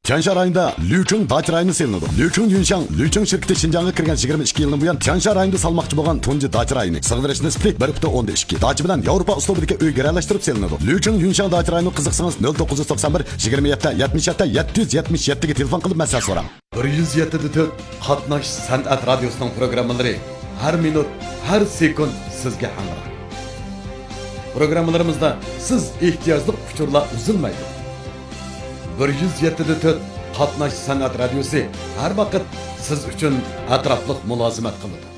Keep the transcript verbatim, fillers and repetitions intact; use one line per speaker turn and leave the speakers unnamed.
Tianshan rayonida Liucheng dacha rayoni selinadi. Liucheng Yunshang, Liucheng shirkati Xinjiangga kirgan yigirma ikki yildan buyon Tianshan rayonida salmoqchi bo'lgan tunji dacha rayoni. Sig'dirish nisbati bir butun o'nda ikki. Dacha bilan Yevropa uslubidagi uy garalashtirib selinadi. Liucheng Yunshang dacha rayoni qiziqsangiz nol to'qqiz yuz to'qson bir yigirma yetti yetmish yetti yetti yuz yetmish yetti ga telefon qilib maslahat so'rang. bir yuz yetti to'rt Qatnash san'at radiosining programmalari har minut, har sekund sizga hamroh. Programmalarimizda siz ehtiyojli uchurlar uzilmaydi. bir yuz yetti to'rt Qatnash san'at radiosi har vaqt siz uchun atrofliq mulozimat qiladi.